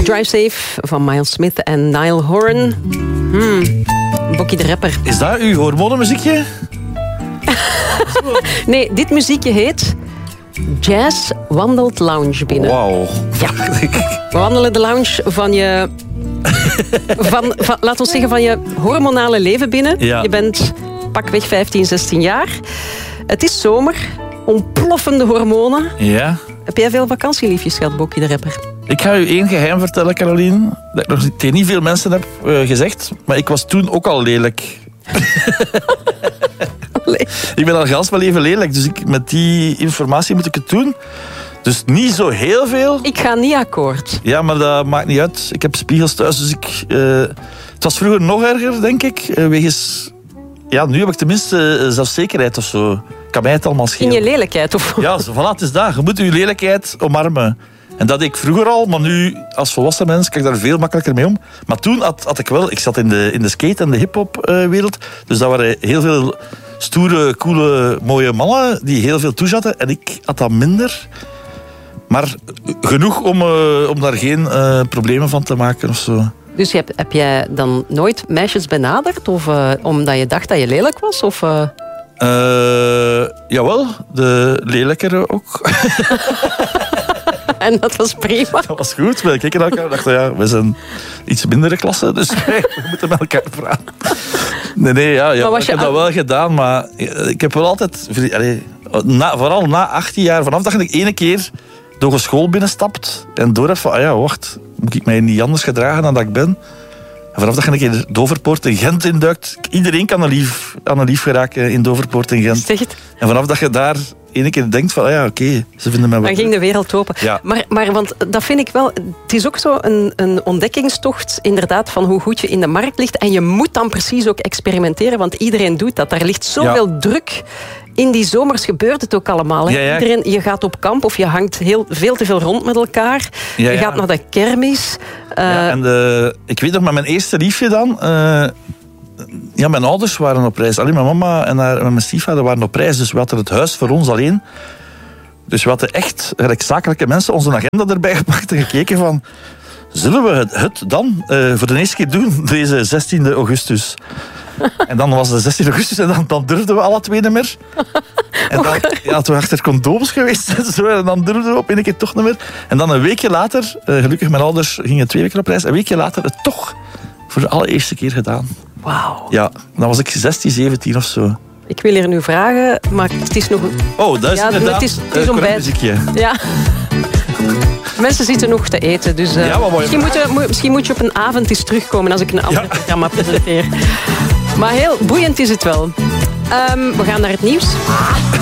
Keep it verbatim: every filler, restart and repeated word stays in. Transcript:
Drive Safe van Miles Smith en Niall Horan. Hmm. Bokkie de Rapper. Is dat uw hormonenmuziekje? Nee, dit muziekje heet Jazz Wandelt Lounge binnen. Wauw. Ja. We wandelen de lounge van je... van, van, laat ons zeggen, van je hormonale leven binnen. Ja. Je bent pakweg vijftien, zestien jaar. Het is zomer. Ontploffende hormonen. Ja. Heb jij veel vakantieliefjes gehad, Bokkie de Rapper? Ik ga u één geheim vertellen, Caroline. Dat ik nog tegen niet veel mensen heb uh, gezegd. Maar ik was toen ook al lelijk. Ik ben al gans mijn leven lelijk. Dus ik, met die informatie moet ik het doen. Dus niet zo heel veel. Ik ga niet akkoord. Ja, maar dat maakt niet uit. Ik heb spiegels thuis, dus ik... Uh, het was vroeger nog erger, denk ik. Uh, wegens... Ja, nu heb ik tenminste uh, zelfzekerheid of zo. Kan mij het allemaal schelen. In je lelijkheid? Of... Ja, zo, voilà, het is dat. Je moet je lelijkheid omarmen. En dat deed ik vroeger al, maar nu als volwassen mens kan ik daar veel makkelijker mee om. Maar toen had, had ik wel... Ik zat in de, in de skate- en de hip-hop uh, wereld. Dus dat waren heel veel stoere, coole, mooie mannen die heel veel toezaten. En ik had dat minder... Maar genoeg om, uh, om daar geen uh, problemen van te maken of zo. Dus heb, heb jij dan nooit meisjes benaderd? Of uh, omdat je dacht dat je lelijk was? Of, uh... uh, jawel, de lelijkere ook. En dat was prima. Dat was goed. We keken naar elkaar en dachten, ja, we zijn iets mindere klasse, dus we moeten met elkaar praten. Nee, nee, ja, ja ik heb dat wel gedaan, maar ik heb wel altijd... Allee, na, vooral na achttien jaar, vanaf dat ik ene keer door een school binnenstapt en door heb van, ah ja, wacht, moet ik mij niet anders gedragen dan dat ik ben? En vanaf dat je een keer Doverpoort in Gent induikt, iedereen kan aan een lief, aan een lief geraken in Doverpoort in Gent. En vanaf dat je daar ene keer denkt van, ah ja, oké, okay, ze vinden mij wel... Dan ging de wereld open. Ja. Maar, maar want dat vind ik wel... Het is ook zo een, een ontdekkingstocht, inderdaad, van hoe goed je in de markt ligt. En je moet dan precies ook experimenteren, want iedereen doet dat. Daar ligt zoveel ja. druk... In die zomers gebeurt het ook allemaal. Hè? Ja, ja. Iedereen, je gaat op kamp of je hangt heel, veel te veel rond met elkaar. Ja, ja. Je gaat naar de kermis. Uh... Ja, en de, ik weet nog, met mijn eerste liefje dan... Uh, ja, mijn ouders waren op reis. Alleen mijn mama en haar, mijn stiefvader waren op reis. Dus we hadden het huis voor ons alleen. Dus we hadden echt, gelijk zakelijke mensen, onze agenda erbij gepakt en gekeken van... Zullen we het, het dan uh, voor de eerste keer doen, deze zestiende augustus? En dan was het zestien augustus en dan, dan durfden we alle twee niet meer. En dan ja, toen achter condooms geweest en zo. En dan durfden we op een keer toch niet meer. En dan een weekje later, uh, gelukkig mijn ouders gingen twee weken op reis. Een weekje later het toch voor de allereerste keer gedaan. Wauw. Ja, dan was ik zestien, zeventien of zo. Ik wil hier nu vragen, maar het is nog... Oh, dat is ja, inderdaad het is, het is ontbijt. Ja. Mensen zitten nog te eten, dus uh, ja, misschien, moet je, misschien moet je op een avond eens terugkomen als ik een ander ja. programma presenteer. Maar heel boeiend is het wel. Um, we gaan naar het nieuws.